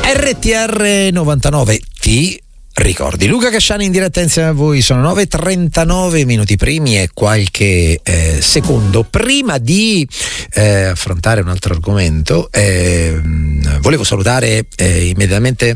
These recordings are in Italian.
RTR 99 ti ricordi. Luca Casciani in diretta insieme a voi. Sono 9:39 minuti primi e qualche secondo prima di affrontare un altro argomento. Volevo salutare immediatamente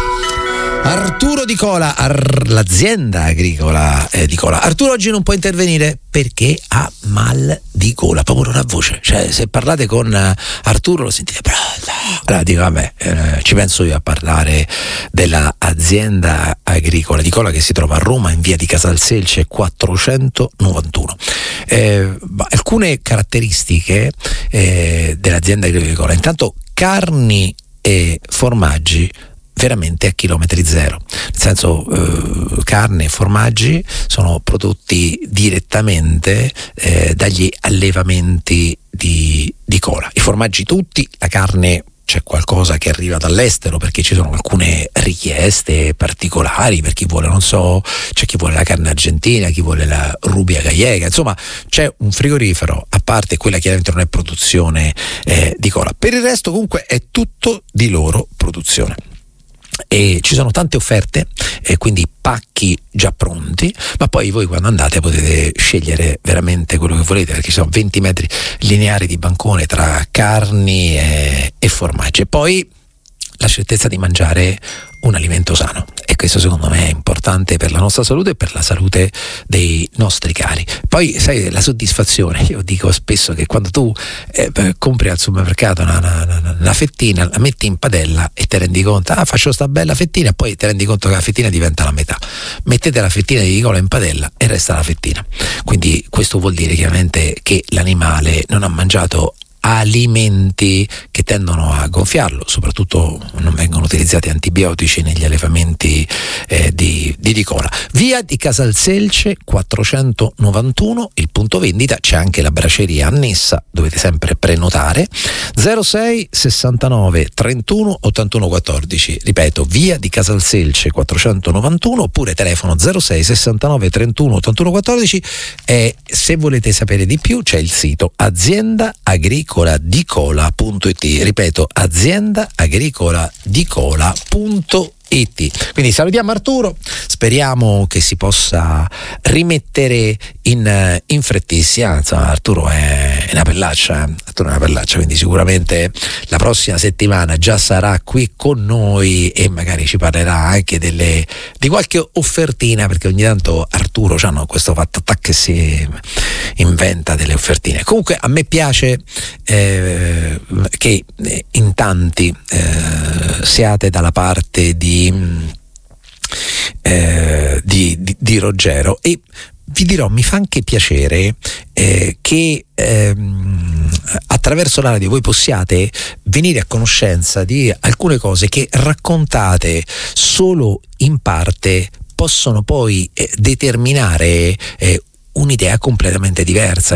Arturo Di Cola, l'azienda agricola di Cola. Arturo oggi non può intervenire perché ha mal di gola, proprio non ha voce. Cioè, se parlate con Arturo lo sentite. Allora dico, vabbè, ci penso io a parlare dell'azienda agricola di Cola che si trova a Roma in via di Casalselce 491. Alcune caratteristiche dell'azienda agricola di Cola: intanto carni e formaggi veramente a chilometri zero, nel senso carne e formaggi sono prodotti direttamente dagli allevamenti di Cola. I formaggi tutti, la carne c'è qualcosa che arriva dall'estero perché ci sono alcune richieste particolari per chi vuole, non so, c'è chi vuole la carne argentina, chi vuole la rubia gallega, insomma c'è un frigorifero a parte, quella chiaramente non è produzione di Cola. Per il resto comunque è tutto di loro produzione. E ci sono tante offerte, quindi pacchi già pronti, ma poi voi quando andate potete scegliere veramente quello che volete, perché ci sono 20 metri lineari di bancone tra carni e formaggi, e poi la certezza di mangiare un alimento sano, e questo secondo me è importante per la nostra salute e per la salute dei nostri cari. Poi sai, la soddisfazione, io dico spesso che quando tu compri al supermercato una fettina, la metti in padella e ti rendi conto, faccio sta bella fettina, e poi ti rendi conto che la fettina diventa la metà. Mettete la fettina di Cola in padella e resta la fettina. Quindi questo vuol dire chiaramente che l'animale non ha mangiato alimenti che tendono a gonfiarlo, soprattutto non vengono utilizzati antibiotici negli allevamenti di Cola. Via di Casalselce 491, il punto vendita, c'è anche la braceria annessa, dovete sempre prenotare. 06 69 31 81 14, ripeto, via di Casalselce 491, oppure telefono 06 69 31 81 14. E se volete sapere di più c'è il sito aziendaagricolaDicola.it, ripeto, aziendaagricolaDicola.it. Quindi salutiamo Arturo, speriamo che si possa rimettere in frettissima. Insomma, Arturo è una pellaccia, quindi sicuramente la prossima settimana già sarà qui con noi e magari ci parlerà anche di qualche offertina, perché ogni tanto Arturo c'hanno questo fatto che si inventa delle offertine. Comunque a me piace che in tanti siate dalla parte di Ruggero, e vi dirò, mi fa anche piacere che attraverso la radio voi possiate venire a conoscenza di alcune cose che raccontate solo in parte possono poi determinare un'idea completamente diversa.